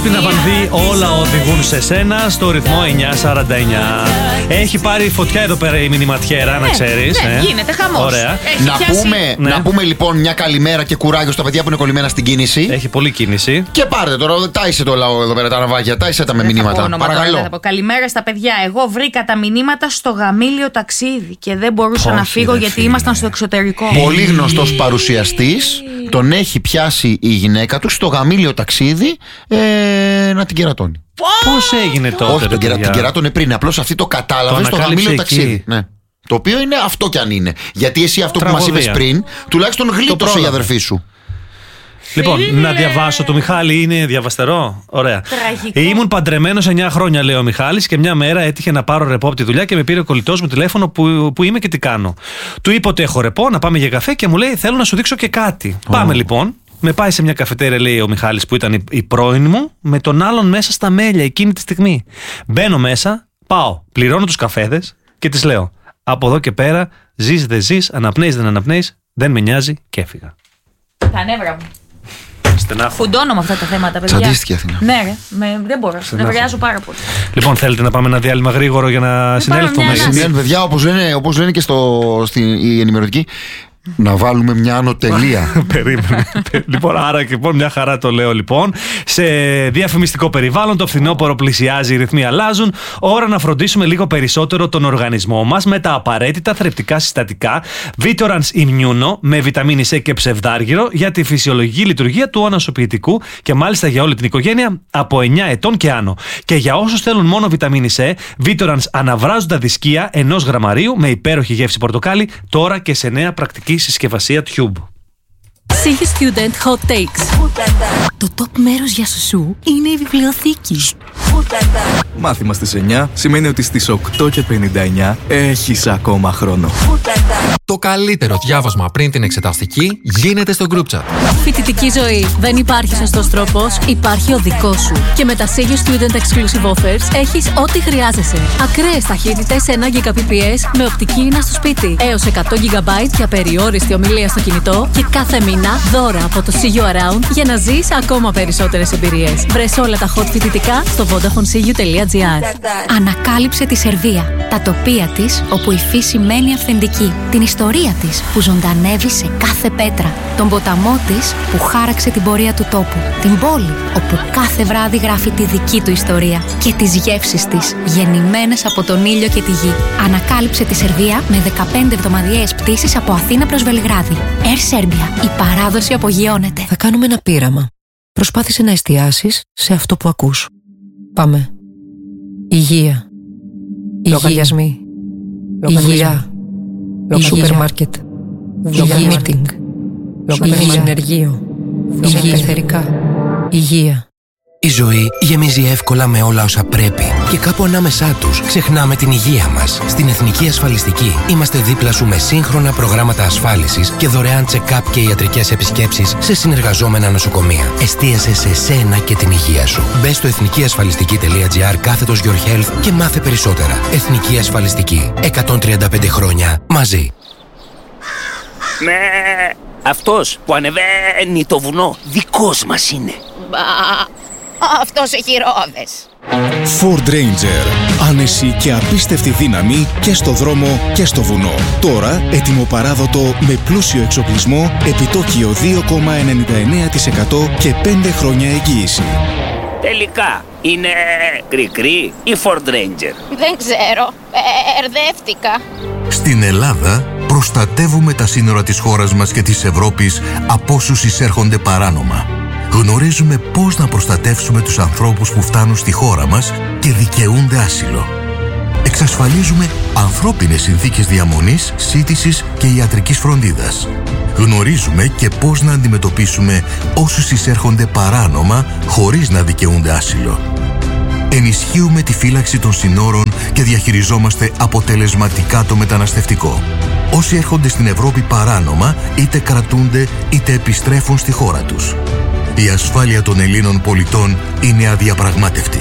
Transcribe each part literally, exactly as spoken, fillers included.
Στην Αβανδί όλα οδηγούν σε σένα στο ρυθμό εννιά σαράντα εννιά. Έχει πάρει φωτιά εδώ πέρα η μηνυματιέρα, να ξέρεις. Ναι, ναι. γίνεται χαμός. Ωραία. Να πούμε, ναι. να πούμε λοιπόν μια καλημέρα και κουράγιο στα παιδιά που είναι κολλημένα στην κίνηση. Έχει πολλή κίνηση. Και πάρτε τώρα, τάισε το λαό εδώ πέρα τα ναυάγια, τάισε τα με μηνύματα. Παρακαλώ. Τώρα, καλημέρα στα παιδιά. Εγώ βρήκα τα μηνύματα στο γαμήλιο ταξίδι και δεν μπορούσα Όχι, να φύγω γιατί φίλε. ήμασταν στο εξωτερικό. Πολύ γνωστός παρουσιαστής, τον έχει πιάσει η γυναίκα του στο γαμήλιο ταξίδι ε, να την κερατώνει. Πώς έγινε τότε? Όχι, ρε, τον κερα, παιδιά? την κεράτωνε πριν. Απλώς αυτή το κατάλαβε Το στο ανακάλυψε γαμήλιο εκεί. ταξίδι. Ναι. Το οποίο είναι αυτό κι αν είναι. Γιατί εσύ αυτό Τραγωδία. που μας είπες πριν, τουλάχιστον γλίτωσε η αδερφή σου. Λοιπόν, Φίλε. να διαβάσω. Το Μιχάλη είναι διαβαστερό. Ωραία. Τραγικό. Ήμουν παντρεμένος εννιά χρόνια, λέει ο Μιχάλης, και μια μέρα έτυχε να πάρω ρεπό από τη δουλειά και με πήρε ο κολλητός μου τηλέφωνο που, που είμαι και τι κάνω. Του είπα ότι έχω ρεπό, να πάμε για καφέ και μου λέει: θέλω να σου δείξω και κάτι. Oh. Πάμε λοιπόν. Με πάει σε μια καφετέρια, λέει ο Μιχάλης, που ήταν η, η πρώην μου, με τον άλλον μέσα στα μέλια εκείνη τη στιγμή. Μπαίνω μέσα, πάω, πληρώνω τους καφέδες και της λέω: από εδώ και πέρα, ζεις δεν ζεις, αναπνέεις δεν αναπνέεις, δεν με νοιάζει και έφυγα. Τα νεύρα μου. Στενάχο. Φουντώνω με αυτά τα θέματα, παιδιά. Τσαντίστηκε η Αθήνα. Ναι, ρε, με, δεν μπορώ. Νευριάζω πάρα πολύ. Λοιπόν, θέλετε να πάμε ένα διάλειμμα γρήγορο για να συνέλθουμε? μια ανάσα. Ναι, παιδιά, όπως λένε, όπως λένε και στο, στην η ενημερωτική, να βάλουμε μια ανωτελεία. Περίμενε. Λοιπόν, άρα λοιπόν, μια χαρά το λέω λοιπόν. Σε διαφημιστικό περιβάλλον, το φθινόπωρο πλησιάζει, οι ρυθμοί αλλάζουν. Ώρα να φροντίσουμε λίγο περισσότερο τον οργανισμό μας με τα απαραίτητα θρεπτικά συστατικά Vitorans Immuno με βιταμίνη C και ψευδάργυρο για τη φυσιολογική λειτουργία του ανασωπητικού και μάλιστα για όλη την οικογένεια από εννιά ετών και άνω. Και για όσους θέλουν μόνο βιταμίνη C, Vitorans αναβράζοντα δισκία ενός γραμμαρίου με υπέροχη γεύση πορτοκάλι, τώρα και σε νέα πρακτική συσκευασία Tube. Σίγη Student Hot Takes. Το top μέρος για σουσού είναι η βιβλιοθήκη. Μάθημα στις εννιά σημαίνει ότι στις οκτώ και πενήντα εννιά έχεις ακόμα χρόνο. Το καλύτερο διάβασμα πριν την εξεταστική γίνεται στο group chat. Φοιτητική ζωή. Δεν υπάρχει σωστός τρόπος, υπάρχει ο δικός σου. Και με τα Σίγη Student Exclusive Offers έχεις ό,τι χρειάζεσαι. Ακραίες ταχύτητες ένα γιγαμπιτ με οπτική ίνα στο σπίτι. Έως εκατό τζι μπι για περιόριστη ομιλία στο κινητό και κάθε μήνα δώρα από το See You Around για να ζεις ακόμα περισσότερες εμπειρίες. Βρες όλα τα hot φοιτητικά στο vodafonesiu τελεία gr. Ανακάλυψε τη Σερβία, τα τοπία της όπου η φύση μένει αυθεντική, την ιστορία της που ζωντανεύει σε κάθε πέτρα, τον ποταμό της που χάραξε την πορεία του τόπου, την πόλη όπου κάθε βράδυ γράφει τη δική του ιστορία και τις γεύσεις της γεννημένες από τον ήλιο και τη γη. Ανακάλυψε τη Σερβία με δεκαπέντε εβδομαδιαίες πτήσεις από Αθήνα προς Βελιγράδι. Air Serbia, η παράδοση απογειώνεται. Θα κάνουμε ένα πείραμα. Προσπάθησε να εστιάσεις σε αυτό που ακούς. Πάμε. Υγεία. Λογαριασμοί. Υγεία. Σούπερ μάρκετ. Υγεία meeting. Υγεία ενεργείο. Υγεία εθερικά. Υγεία. Η ζωή γεμίζει εύκολα με όλα όσα πρέπει και κάπου ανάμεσά τους ξεχνάμε την υγεία μας. Στην Εθνική Ασφαλιστική είμαστε δίπλα σου με σύγχρονα προγράμματα ασφάλισης και δωρεάν check-up και ιατρικές επισκέψεις σε συνεργαζόμενα νοσοκομεία. Εστίασε σε σένα και την υγεία σου. Μπες στο εθνικιασφαλιστική τελεία gr κάθετος Your Health και μάθε περισσότερα. Εθνική Ασφαλιστική. εκατόν τριάντα πέντε χρόνια μαζί. Ναι, αυτός που ανεβαίνει το βουνό δικός μας είναι. Μπα, αυτός έχει ρόδες. Ford Ranger. Άνεση και απίστευτη δύναμη και στο δρόμο και στο βουνό. Τώρα έτοιμο παράδοτο με πλούσιο εξοπλισμό, επιτόκιο δύο κόμμα ενενήντα εννέα τοις εκατό και πέντε χρόνια εγγύηση. Τελικά, είναι κρικρή ή Ford Ranger? Δεν ξέρω, ερδεύτηκα. Στην Ελλάδα προστατεύουμε τα σύνορα της χώρας μας και της Ευρώπης από όσους εισέρχονται παράνομα. Γνωρίζουμε πώς να προστατεύσουμε τους ανθρώπους που φτάνουν στη χώρα μας και δικαιούνται άσυλο. Εξασφαλίζουμε ανθρώπινες συνθήκες διαμονής, σύντησης και ιατρικής φροντίδας. Γνωρίζουμε και πώς να αντιμετωπίσουμε όσους εισέρχονται παράνομα χωρίς να δικαιούνται άσυλο. Ενισχύουμε τη φύλαξη των συνόρων και διαχειριζόμαστε αποτελεσματικά το μεταναστευτικό. Όσοι έρχονται στην Ευρώπη παράνομα είτε κρατούνται είτε επιστρέφουν στη χώρα τους. Η ασφάλεια των Ελλήνων πολιτών είναι αδιαπραγμάτευτη.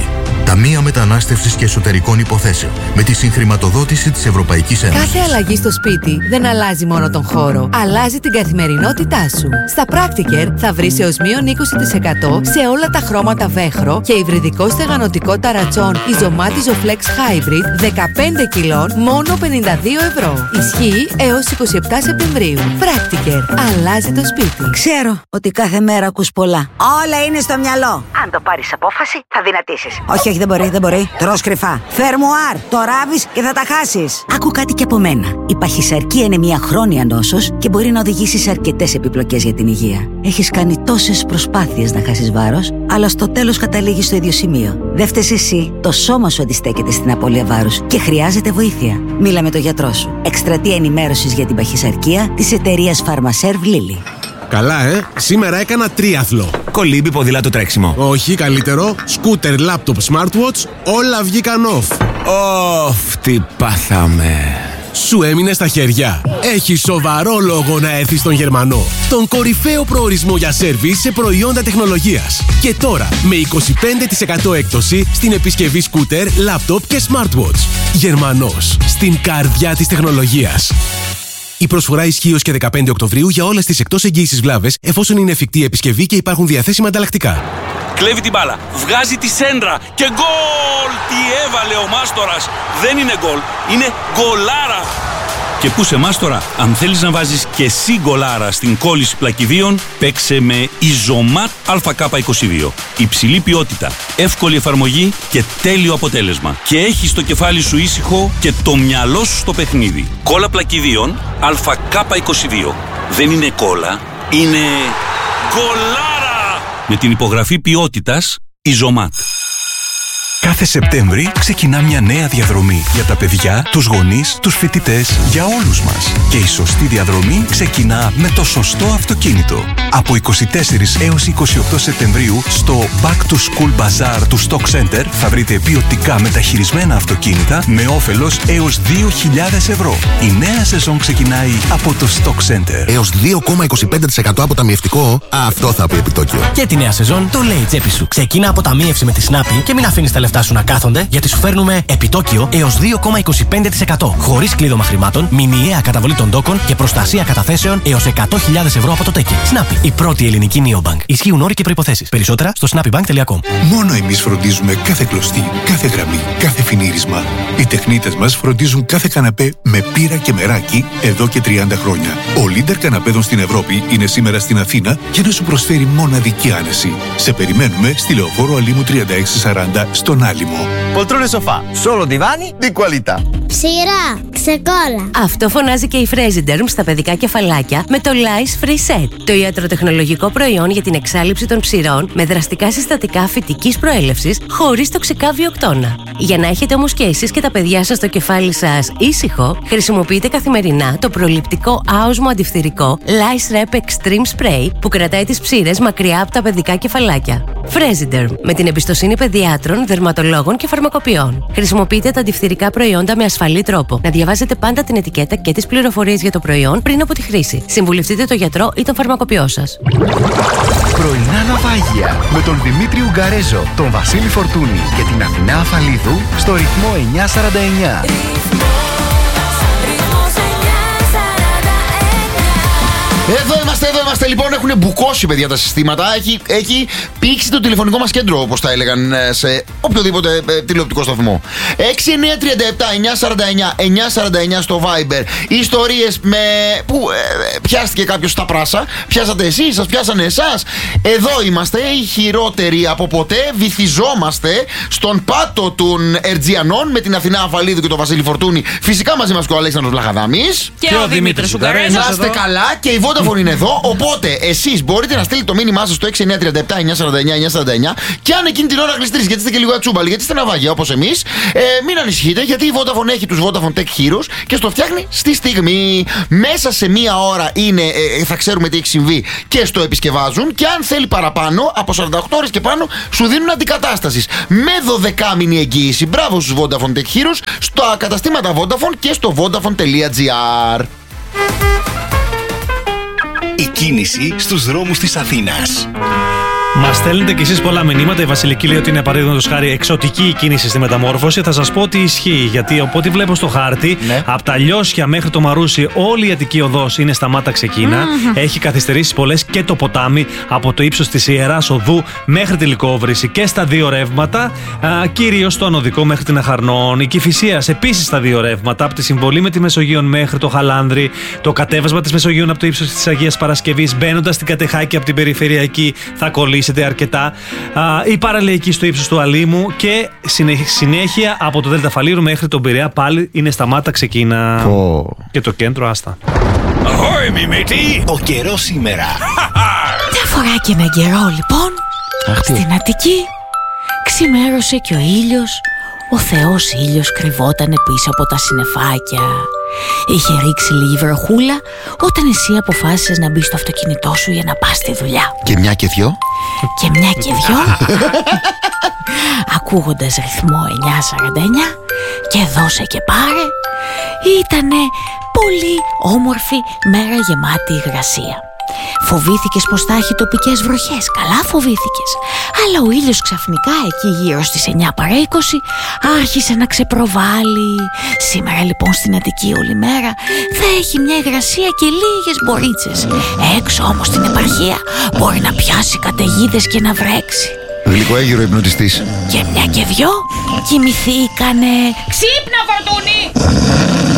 Ταμεία Μετανάστευσης και Εσωτερικών Υποθέσεων, με τη συγχρηματοδότηση της Ευρωπαϊκής Ένωσης. Κάθε αλλαγή στο σπίτι δεν αλλάζει μόνο τον χώρο, αλλάζει την καθημερινότητά σου. Στα Practiker θα βρεις έως μείον είκοσι τοις εκατό σε όλα τα χρώματα βέχρο και υβριδικό στεγανοτικό ταρατσόν Isomat Isoflex Hybrid δεκαπέντε κιλών μόνο πενήντα δύο ευρώ. Ισχύει έως είκοσι επτά Σεπτεμβρίου. Practiker. Αλλάζει το σπίτι. Ξέρω ότι κάθε μέρα ακούς πολλά. Όλα είναι στο μυαλό. Αν το πάρεις απόφαση, θα δυνατήσεις. Όχι, όχι, δεν μπορεί, δεν μπορεί. Τρως κρυφά. Φερμουάρ. Το ράβεις και θα τα χάσεις. Άκου κάτι και από μένα. Η παχυσαρκία είναι μια χρόνια νόσος και μπορεί να οδηγήσει σε αρκετές επιπλοκές για την υγεία. Έχεις κάνει τόσες προσπάθειες να χάσεις βάρος, αλλά στο τέλος καταλήγεις στο ίδιο σημείο. Δεν φταίς εσύ. Το σώμα σου αντιστέκεται στην απώλεια βάρους και χρειάζεται βοήθεια. Μίλα με τον γιατρό σου. Εκστρατεία ενημέρωσης για την παχυσαρκία της εταιρείας Pharmaserv Lilly. Καλά, ε! Σήμερα έκανα τρίαθλο. Κολύμπι, ποδήλατο, τρέξιμο. Όχι, καλύτερο. Σκούτερ, λάπτοπ, smartwatch, όλα βγήκαν off. Ωφ, τι πάθαμε. Σου έμεινε στα χέρια. Έχει σοβαρό λόγο να έρθεις στον Γερμανό. Τον κορυφαίο προορισμό για σέρβις σε προϊόντα τεχνολογίας. Και τώρα με είκοσι πέντε τοις εκατό έκπτωση στην επισκευή σκούτερ, λάπτοπ και smartwatch. Γερμανός. Στην καρδιά της τεχνολογίας. Η προσφορά ισχύει ως και δεκαπέντε Οκτωβρίου για όλες τις εκτός εγγύησης βλάβες, εφόσον είναι εφικτή επισκευή και υπάρχουν διαθέσιμα ανταλλακτικά. Κλέβει την μπάλα, βγάζει τη σέντρα και γκολ! Τι έβαλε ο Μάστορας! Δεν είναι γκολ, είναι γκολάρα! Και πού σε Μάστορα, αν θέλεις να βάζεις και εσύ γκολάρα στην κόλληση πλακιδίων, παίξε με Isomat Α K είκοσι δύο. Υψηλή ποιότητα, εύκολη εφαρμογή και τέλειο αποτέλεσμα. Και έχεις το κεφάλι σου ήσυχο και το μυαλό σου στο παιχνίδι. Κόλλα πλακιδίων Α K είκοσι δύο. Δεν είναι κόλλα, είναι γκολάρα! Με την υπογραφή ποιότητας Isomat. Κάθε Σεπτέμβρη ξεκινά μια νέα διαδρομή για τα παιδιά, τους γονείς, τους φοιτητές, για όλους μας. Και η σωστή διαδρομή ξεκινά με το σωστό αυτοκίνητο. Από είκοσι τέσσερις έως είκοσι οκτώ Σεπτεμβρίου στο Back to School Bazaar του Stock Center θα βρείτε ποιοτικά μεταχειρισμένα αυτοκίνητα με όφελος έως δύο χιλιάδες ευρώ. Η νέα σεζόν ξεκινάει από το Stock Center. Έως δύο κόμμα είκοσι πέντε τοις εκατό αποταμιευτικό, αυτό θα πει επιτόκιο. Και τη νέα σεζόν το λέει η τσέπη σου. Ξεκίνα αποταμίευση με τη Snappi και μην αφήνεις τα λεφτά σου να κάθονται, γιατί σου φέρνουμε επιτόκιο έως δύο κόμμα είκοσι πέντε τοις εκατό. Χωρίς κλείδωμα χρημάτων, μηνιαία καταβολή των τόκων και προστασία καταθέσεων έως εκατό χιλιάδες ευρώ από το τέκι. Snappi, η πρώτη ελληνική neobank. Ισχύουν όροι και προϋποθέσεις. Περισσότερα στο snappybank τελεία com. Μόνο εμείς φροντίζουμε κάθε κλωστή, κάθε γραμμή, κάθε φινίρισμα. Οι τεχνίτες μας φροντίζουν κάθε καναπέ με πύρα και μεράκι εδώ και τριάντα χρόνια. Ο leader καναπέδων στην Ευρώπη είναι σήμερα στην Αθήνα για να σου προσφέρει μοναδική άνεση. Σε περιμένουμε στη Λεωφόρο Αλήμου τριάντα έξι σαράντα στον Άλυμο. Poltrone sofà, solo divani di qualità. Ψηρά, ξεκόλα. Αυτό φωνάζει και η Fresiderm στα παιδικά κεφαλάκια με το Lice Free Set. Το ιατροτεχνολογικό προϊόν για την εξάλειψη των ψηρών με δραστικά συστατικά φυτικής προέλευσης χωρίς τοξικά βιοκτώνα. Για να έχετε όμως και εσείς και τα παιδιά σας το κεφάλι σας ήσυχο, χρησιμοποιείτε καθημερινά το προληπτικό άοσμο αντιφθυρικό Lice Rep Extreme Spray που κρατάει τις ψήρες μακριά από τα παιδικά κεφαλάκια. Fresiderm, με την εμπιστοσύνη παιδιάτρων, δερματολόγων και φαρμακοποιών. Χρησιμοποιείτε τα αντιφθυρικά προϊόντα με ασφαλή τρόπο. Να διαβάζετε πάντα την ετικέτα και τις πληροφορίες για το προϊόν πριν από τη χρήση. Συμβουλευτείτε τον γιατρό ή τον φαρμακοποιό σας. Πρωινά ναυάγια με τον Δημήτρη Ουγγαρέζο, τον Βασίλη Φορτούνη και την Αθηνά Αφαλίδου στο ρυθμό εννιά σαράντα εννιά. Εδώ είμαστε, εδώ είμαστε. Λοιπόν, έχουν μπουκώσει, παιδιά, τα συστήματα. Έχει, έχει πήξει το τηλεφωνικό μας κέντρο, όπως τα έλεγαν σε οποιοδήποτε ε, τηλεοπτικό σταθμό. έξι εννιά τρία επτά εννιά σαράντα εννιά εννιά σαράντα εννιά στο Viber. Ιστορίες με... που ε, πιάστηκε κάποιος στα πράσα. Πιάσατε εσείς, σας πιάσανε εσάς. Εδώ είμαστε, οι χειρότεροι από ποτέ. Βυθιζόμαστε στον πάτο των Ερτζιανών με την Αθηνά Αφαλίδου και τον Βασίλη Φορτούνη. Φυσικά μαζί μας και ο Αλέξανδρος Βλαχαδάμης. Και, και ο, ο Δημήτρης Ουγγαρέζος. Να είστε καλά και η Vodafone είναι εδώ. Οπότε εσείς μπορείτε να στείλετε το μήνυμά σας στο έξι εννιά τρία επτά εννιά σαράντα εννιά εννιά σαράντα εννιά και αν εκείνη την ώρα γλιστρήσει, γιατί είστε και λίγο ατσούμπαλοι, γιατί είστε ναυάγια όπως εμείς, ε, μην ανησυχείτε, γιατί η Vodafone έχει τους Vodafone Tech Heroes και στο φτιάχνει στη στιγμή. Μέσα σε μία ώρα είναι, ε, θα ξέρουμε τι έχει συμβεί και στο επισκευάζουν. Και αν θέλει παραπάνω, από σαράντα οκτώ ώρες και πάνω, σου δίνουν αντικατάστασης με δωδεκάμηνη εγγύηση. Μπράβο στους Vodafone Tech Heroes, στα καταστήματα Vodafone και στο vodafone τελεία gr. Η κίνηση στους δρόμους της Αθήνας. Μας στέλνετε κι εσείς πολλά μηνύματα. Η Βασιλική λέει ότι είναι παραδείγματος χάρη εξωτική η κίνηση στη μεταμόρφωση. Θα σας πω ότι ισχύει. Γιατί από ό,τι βλέπω στο χάρτη, ναι. από τα Λιώσια μέχρι το Μαρούσι, όλη η Αττική οδός είναι σταμάτα ξεκίνα. Mm-hmm. Έχει καθυστερήσεις πολλές και το ποτάμι από το ύψος της Ιεράς Οδού μέχρι τη Λυκόβρηση και στα δύο ρεύματα. Κυρίως στο Ανωδικό μέχρι την Αχαρνών. Η Κηφισίας επίσης στα δύο ρεύματα. Από τη Συμβολή με τη Μεσογείων μέχρι το Χαλάνδρη. Το κατέβασμα της Μεσογείων από το ύψος της Αγίας Παρασκευής. Μπαίνοντας στην Κατεχάκη από την Περιφερειακή θα κολλήσετε αρκετά. Η παραλιακή στο ύψος του Αλήμου και συνέχεια από το Δέλτα Φαλήρου μέχρι τον Πειραιά πάλι είναι σταμάτα ξεκίνα. Oh. Και το κέντρο άστα. Ahoy, μιμητή! Ο καιρός σήμερα. Μια φορά και έναν καιρό λοιπόν, Αχ, στην Αττική ξημέρωσε και ο ήλιος. Ο Θεός ήλιος κρυβότανε πίσω από τα συννεφάκια. Είχε ρίξει λίγη βροχούλα όταν εσύ αποφάσισες να μπεις στο αυτοκίνητό σου για να πας στη δουλειά. Και μια και δυο. Και μια και δυο. Ακούγοντας ρυθμό εννιά σαράντα εννιά και δώσε και πάρε, ήτανε πολύ όμορφη μέρα γεμάτη υγρασία. Φοβήθηκες πως θα έχει τοπικές βροχές, καλά φοβήθηκες. Αλλά ο ήλιος ξαφνικά εκεί γύρω στις εννιά παρά είκοσι άρχισε να ξεπροβάλλει. Σήμερα λοιπόν στην Αττική όλη μέρα θα έχει μια υγρασία και λίγες μπορίτσες. Έξω όμως στην επαρχία μπορεί να πιάσει καταιγίδες και να βρέξει. Γλυκοέγυρο υπνοτιστής. Και μια και δυο κοιμηθήκανε. Ξύπνα, Φορτούνη!